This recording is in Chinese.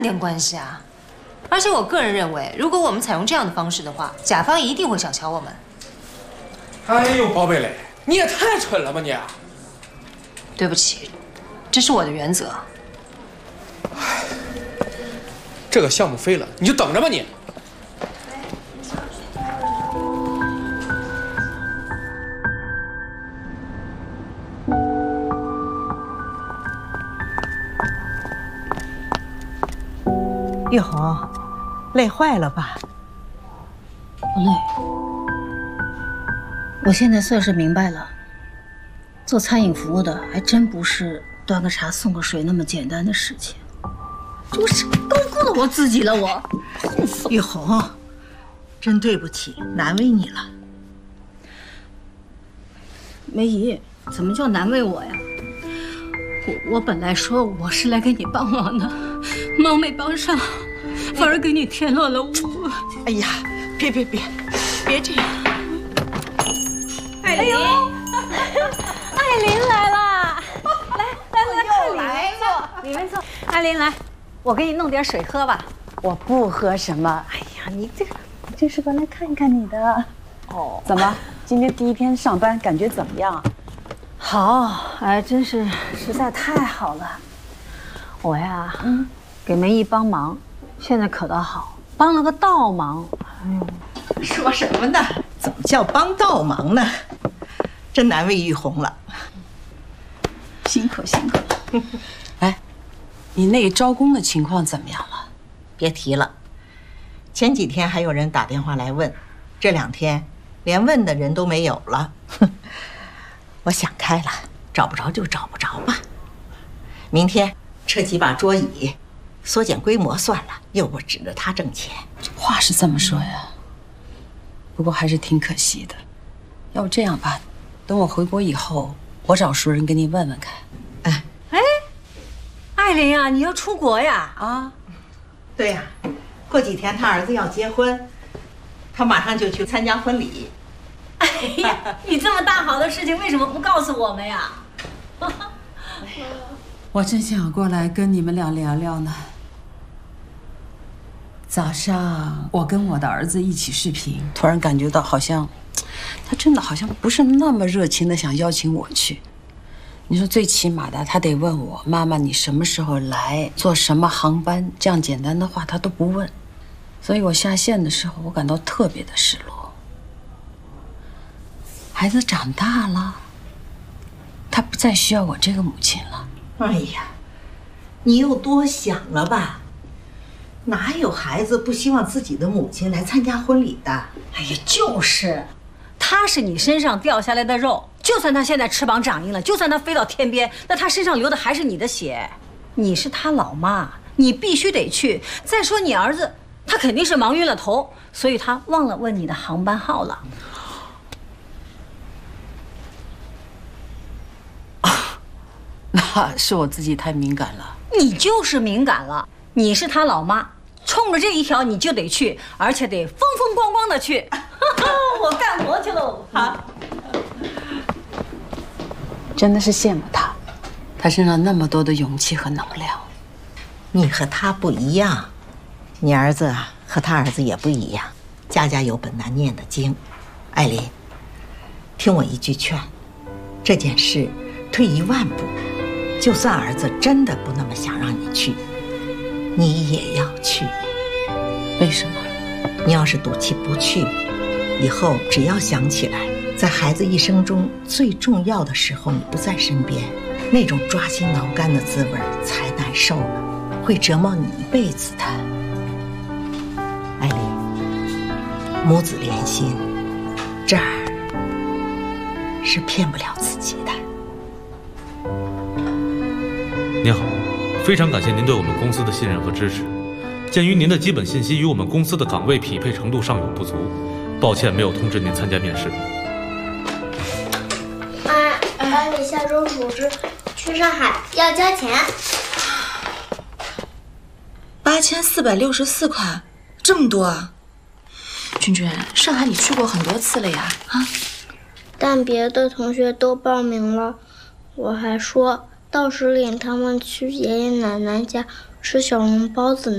点关系啊！而且我个人认为，如果我们采用这样的方式的话，甲方一定会小瞧我们。 哎呦，宝贝嘞，你也太蠢了吧你！ 对不起，这是我的原则。 哎，这个项目飞了，你就等着吧你。 玉红，累坏了吧？ 不累，我现在算是明白了，做餐饮服务的还真不是端个茶送个水那么简单的事情。我是高估了我自己了，我。 玉红，真对不起，难为你了。 梅姨，怎么叫难为我呀？我本来说我是来给你帮忙的，忙没帮上，反而给你添乱了我。 哎呀，别这样！ 哎呦，艾琳来了，来看里面坐。艾琳来，我给你弄点水喝吧。 我不喝什么。哎呀，你这是过来看看你的。哦，怎么今天第一天上班感觉怎么样？ 好，哎，真是实在太好了。我呀，给梅姨帮忙，现在可倒好，帮了个倒忙。哎呦， 说什么呢？怎么叫帮倒忙呢？真难为玉红了， 辛苦。哎，你那个招工的情况怎么样了？ 别提了，前几天还有人打电话来问，这2天连问的人都没有了。我想开了，找不着就找不着吧。明天撤几把桌椅，缩减规模算了，又不指着他挣钱。 话是这么说呀，不过还是挺可惜的。要不这样吧，等我回国以后，我找熟人给你问问看。 哎，艾琳呀，你要出国呀？ 啊， 对呀，过几天他儿子要结婚，他马上就去参加婚礼。 哎呀，你这么大好的事情为什么不告诉我们呀？ 我真想过来跟你们俩聊聊呢。早上我跟我的儿子一起视频，突然感觉到好像，他真的好像不是那么热情的想邀请我去。你说最起码的，他得问我妈妈你什么时候来，坐什么航班，这样简单的话他都不问。所以我下线的时候，我感到特别的失落。孩子长大了，他不再需要我这个母亲了。 哎呀，你又多想了吧？哪有孩子不希望自己的母亲来参加婚礼的？ 哎呀，就是，他是你身上掉下来的肉，就算他现在翅膀长硬了，就算他飞到天边，那他身上流的还是你的血。你是他老妈，你必须得去。再说你儿子，他肯定是忙晕了头，所以他忘了问你的航班号了。 那是我自己太敏感了。 你就是敏感了，你是他老妈，冲着这一条你就得去，而且得风风光光的去。我干活去喽！好， 真的是羡慕他，他身上那么多的勇气和能量。 你和他不一样，你儿子啊和他儿子也不一样，家家有本难念的经。艾琳，听我一句劝，这件事退1万步，就算儿子真的不那么想让你去，你也要去。 为什么？ 你要是赌气不去，以后只要想起来，在孩子一生中最重要的时候你不在身边，那种抓心挠肝的滋味才难受呢，会折磨你一辈子的。艾琳，母子连心，这儿是骗不了自己的。 您好，非常感谢您对我们公司的信任和支持。鉴于您的基本信息与我们公司的岗位匹配程度尚有不足，抱歉没有通知您参加面试。 妈，班里下周组织去上海要交钱 8464块，这么多啊！君君，上海你去过很多次了呀？啊？ 但别的同学都报名了，我还说到时领他们去爷爷奶奶家吃小笼包子呢。